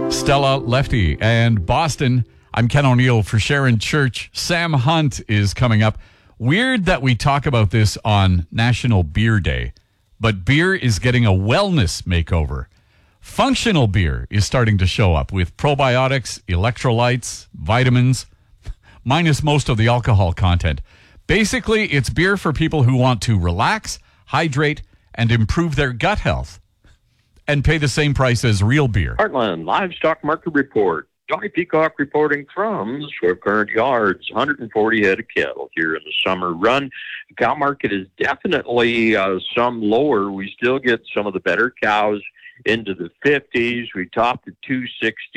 Stella Lefty and Boston. I'm Ken O'Neill for Sharon Church. Sam Hunt is coming up. Weird that we talk about this on National Beer Day, but beer is getting a wellness makeover. Functional beer is starting to show up with probiotics, electrolytes, vitamins, minus most of the alcohol content. Basically, it's beer for people who want to relax, hydrate, and improve their gut health, and pay the same price as real beer. Heartland Livestock Market Report. Johnny Peacock reporting from Swift Current Yards. 140 head of cattle here in the summer run. The cow market is definitely some lower. We still get some of the better cows into the 50s. We topped at 260.